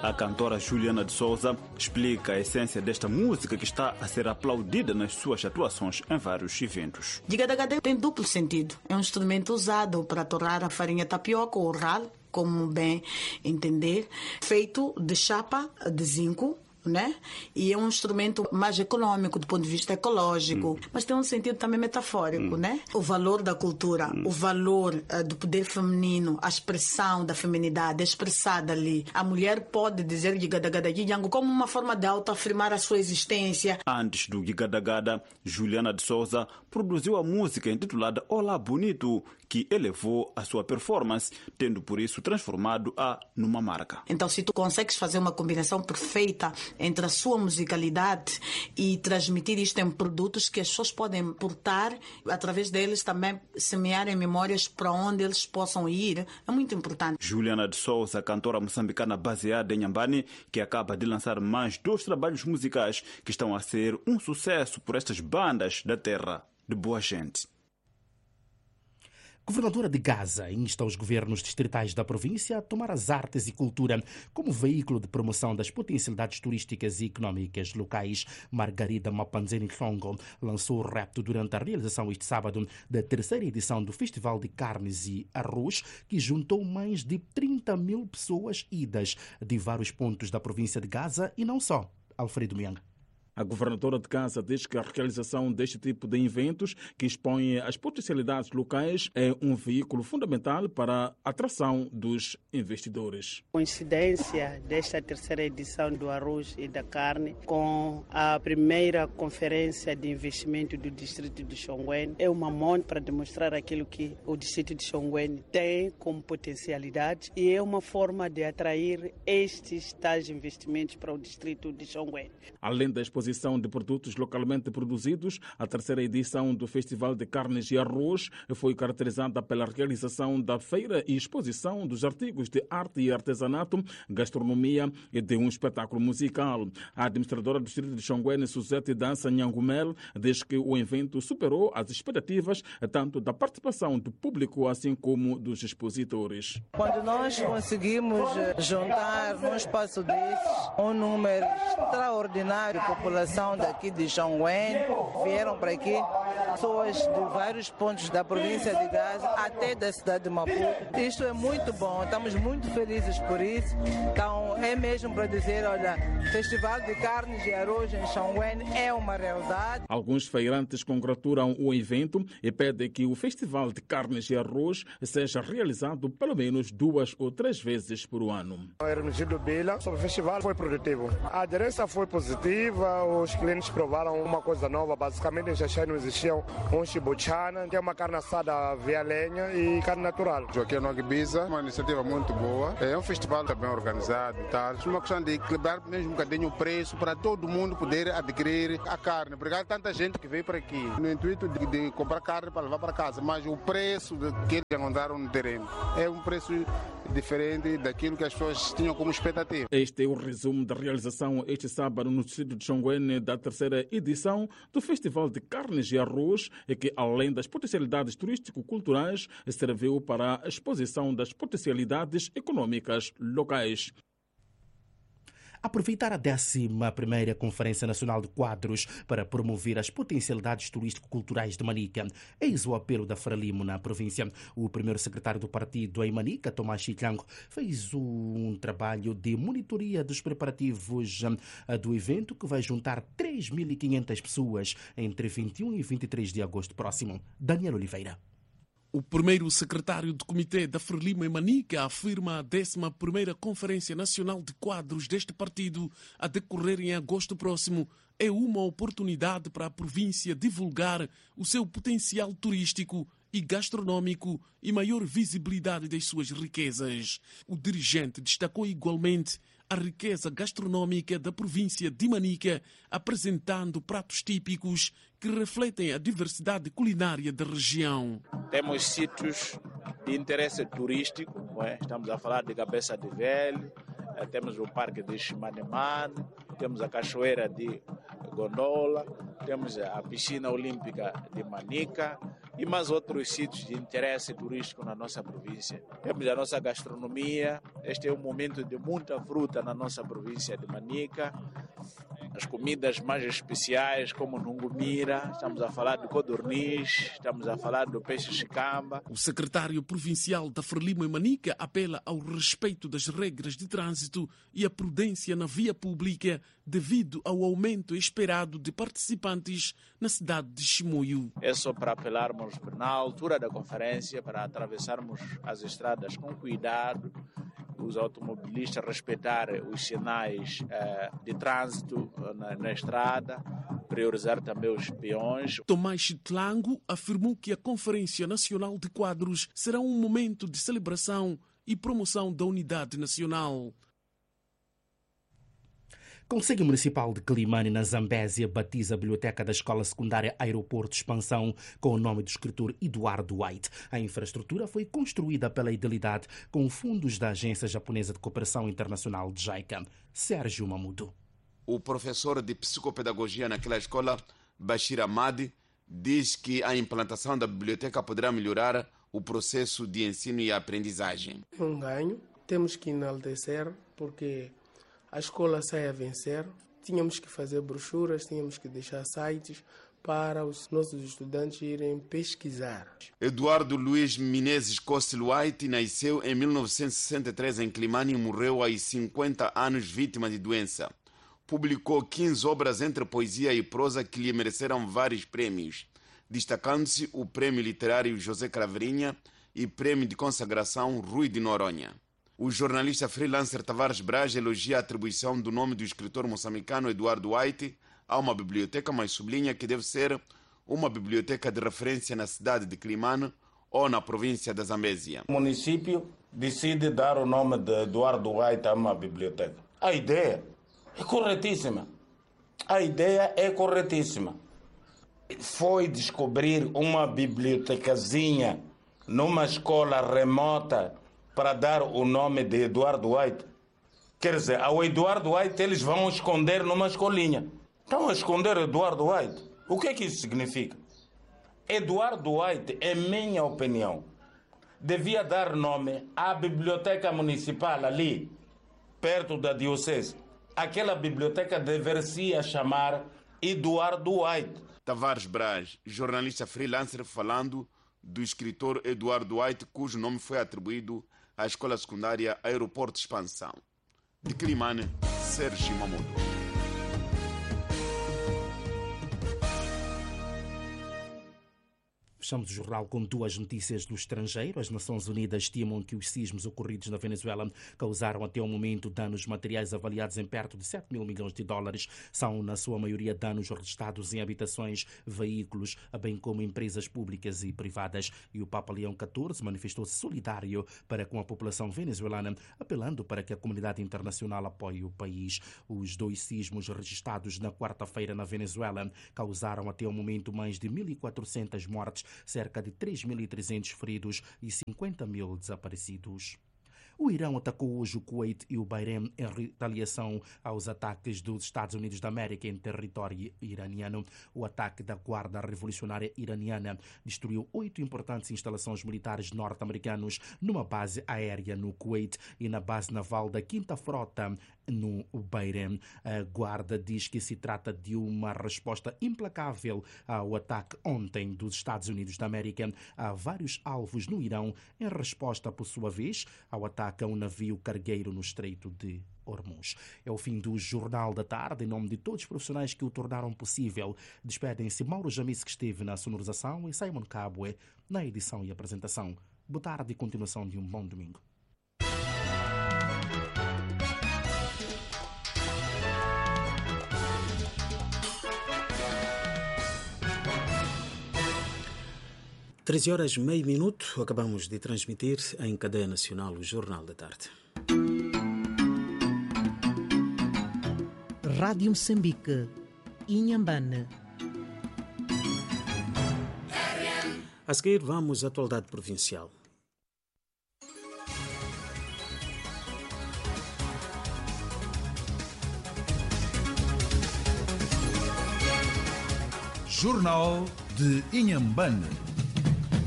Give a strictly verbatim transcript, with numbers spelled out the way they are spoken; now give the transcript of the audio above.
A cantora Juliana de Souza explica a essência desta música que está a ser aplaudida nas suas atuações em vários eventos. Gigadagadá tem duplo sentido. É um instrumento usado para torrar a farinha tapioca ou ralo, como bem entender, feito de chapa de zinco, né? E é um instrumento mais econômico do ponto de vista ecológico, hum. mas tem um sentido também metafórico, hum. né? O valor da cultura, hum. o valor uh, do poder feminino, a expressão da feminidade expressada ali. A mulher pode dizer Gigadagada como uma forma de autoafirmar a sua existência. Antes do Gigadagada, Juliana de Souza produziu a música intitulada Olá Bonito, que elevou a sua performance, tendo por isso transformado-a numa marca. Então, se tu consegues fazer uma combinação perfeita entre a sua musicalidade e transmitir isto em produtos que as pessoas podem portar, através deles também semearem memórias para onde eles possam ir, é muito importante. Juliana de Souza, cantora moçambicana baseada em Nhambane, que acaba de lançar mais dois trabalhos musicais que estão a ser um sucesso por estas bandas da terra de boa gente. Governadora de Gaza insta os governos distritais da província a tomar as artes e cultura como veículo de promoção das potencialidades turísticas e económicas locais. Margarida Mapanzeni Hlongo lançou o repto durante a realização este sábado da terceira edição do Festival de Carnes e Arroz, que juntou mais de trinta mil pessoas idas de vários pontos da província de Gaza e não só. Alfredo Mianga. A governadora de Gaza diz que a realização deste tipo de eventos, que expõe as potencialidades locais, é um veículo fundamental para a atração dos investidores. Coincidência desta terceira edição do arroz e da carne com a primeira conferência de investimento do distrito de Chongwen é uma monte para demonstrar aquilo que o distrito de Chongwen tem como potencialidade e é uma forma de atrair estes tais investimentos para o distrito de Chongwen. Além da exposição de produtos localmente produzidos, a terceira edição do Festival de Carnes e Arroz foi caracterizada pela realização da feira e exposição dos artigos de arte e artesanato, gastronomia e de um espetáculo musical. A administradora do distrito de Chongwen, Suzete Dança Nhangumel, diz que o evento superou as expectativas tanto da participação do público assim como dos expositores. Quando nós conseguimos juntar num espaço desses um número extraordinário de população daqui de Chongwen, vieram para aqui pessoas de vários pontos da província de Gaza até da cidade de Maputo. Isto é muito bom, estamos muito felizes por isso. Então é mesmo para dizer, olha, Festival de Carnes e Arroz em Chongwen é uma realidade. Alguns feirantes congratulam o evento e pedem que o Festival de Carnes e Arroz seja realizado pelo menos duas ou três vezes por ano. O Hermenegildo Bila sobre o festival foi produtivo. A aderência foi positiva. Os clientes provaram uma coisa nova. Basicamente, em Xaxai não existiam um chibuchana, que é uma carne assada via lenha e carne natural. Aqui no Ibiza, uma iniciativa muito boa. É um festival também organizado. Tá? É uma questão de equilibrar mesmo um bocadinho o preço para todo mundo poder adquirir a carne. Porque há tanta gente que veio para aqui no intuito de, de comprar carne para levar para casa, mas o preço que eles encontraram no terreno é um preço diferente daquilo que as pessoas tinham como expectativa. Este é o resumo da realização este sábado no distrito de Chongwen da terceira edição do Festival de Carnes e Arroz, que, além das potencialidades turístico-culturais, serviu para a exposição das potencialidades econômicas locais. Aproveitar a décima primeira Conferência Nacional de Quadros para promover as potencialidades turístico-culturais de Manica. Eis o apelo da Frelimo na província. O primeiro secretário do partido em Manica, Tomás Chiclango, fez um trabalho de monitoria dos preparativos do evento que vai juntar três mil e quinhentas pessoas entre vinte e um e vinte e três de agosto próximo. Daniel Oliveira. O primeiro secretário do Comitê da Frelimo em Manica afirma a décima primeira Conferência Nacional de Quadros deste partido a decorrer em agosto próximo é uma oportunidade para a província divulgar o seu potencial turístico e gastronômico e maior visibilidade das suas riquezas. O dirigente destacou igualmente a riqueza gastronômica da província de Manica, apresentando pratos típicos que refletem a diversidade culinária da região. Temos sítios de interesse turístico, não é? Estamos a falar de Cabeça de Velho, temos o Parque de Chimanemane, temos a Cachoeira de Gondola, temos a Piscina Olímpica de Manica, e mais outros sítios de interesse turístico na nossa província. Temos a nossa gastronomia, este é um momento de muita fruta na nossa província de Manica, as comidas mais especiais como nungumira, estamos a falar de codorniz, estamos a falar do peixe chicamba. O secretário provincial da Frelimo e Manica apela ao respeito das regras de trânsito e a prudência na via pública devido ao aumento esperado de participantes na cidade de Chimoio. É só para apelarmos na altura da conferência para atravessarmos as estradas com cuidado, os automobilistas respeitar os sinais eh, de trânsito na, na estrada, priorizar também os peões. Tomás Chitlango afirmou que a Conferência Nacional de Quadros será um momento de celebração e promoção da unidade nacional. Conselho Municipal de Quilimane, na Zambésia, batiza a biblioteca da Escola Secundária Aeroporto Expansão com o nome do escritor Eduardo White. A infraestrutura foi construída pela Idilidade com fundos da Agência Japonesa de Cooperação Internacional de JICA. Sérgio Mamudo. O professor de psicopedagogia naquela escola, Bashir Ahmad, diz que a implantação da biblioteca poderá melhorar o processo de ensino e aprendizagem. Um ganho, temos que enaltecer, porque a escola sai a vencer, tínhamos que fazer brochuras, tínhamos que deixar sites para os nossos estudantes irem pesquisar. Eduardo Luiz Menezes Costel White nasceu em mil novecentos e sessenta e três em Quilimane e morreu aos cinquenta anos vítima de doença. Publicou quinze obras entre poesia e prosa que lhe mereceram vários prêmios, destacando-se o Prêmio Literário José Craveirinha e Prêmio de Consagração Rui de Noronha. O jornalista freelancer Tavares Braz elogia a atribuição do nome do escritor moçambicano Eduardo White a uma biblioteca, mas sublinha que deve ser uma biblioteca de referência na cidade de Quilimane ou na província da Zambésia. O município decide dar o nome de Eduardo White a uma biblioteca. A ideia é corretíssima. A ideia é corretíssima. Foi descobrir uma bibliotecazinha numa escola remota para dar o nome de Eduardo White. Quer dizer, ao Eduardo White eles vão esconder numa escolinha. Estão a esconder Eduardo White. O que é que isso significa? Eduardo White, em minha opinião, devia dar nome à biblioteca municipal ali, perto da diocese. Aquela biblioteca deveria chamar Eduardo White. Tavares Braz, jornalista freelancer, falando do escritor Eduardo White, cujo nome foi atribuído à Escola Secundária Aeroporto Expansão. De Quilimane, Sérgio Mamudo. Fechamos o jornal com duas notícias do estrangeiro. As Nações Unidas estimam que os sismos ocorridos na Venezuela causaram até o momento danos materiais avaliados em perto de sete mil milhões de dólares. São, na sua maioria, danos registrados em habitações, veículos, bem como empresas públicas e privadas. E o Papa Leão catorze manifestou-se solidário para com a população venezuelana, apelando para que a comunidade internacional apoie o país. Os dois sismos registrados na quarta-feira na Venezuela causaram até o momento mais de mil e quatrocentas mortes, cerca de três mil e trezentos feridos e cinquenta mil desaparecidos. O Irão atacou hoje o Kuwait e o Bahrein em retaliação aos ataques dos Estados Unidos da América em território iraniano. O ataque da Guarda Revolucionária Iraniana destruiu oito importantes instalações militares norte-americanos numa base aérea no Kuwait e na base naval da Quinta Frota no Bahrein. A Guarda diz que se trata de uma resposta implacável ao ataque ontem dos Estados Unidos da América a vários alvos no Irão, em resposta, por sua vez, ao ataque a um navio cargueiro no Estreito de Hormuz. É o fim do Jornal da Tarde. Em nome de todos os profissionais que o tornaram possível, despedem-se Mauro Jamis, que esteve na sonorização, e Simon Cabwe na edição e apresentação. Boa tarde e continuação de um bom domingo. treze horas, meio minuto, acabamos de transmitir em cadeia nacional o Jornal da Tarde. Rádio Moçambique, Inhambane. A seguir vamos à atualidade provincial. Jornal de Inhambane.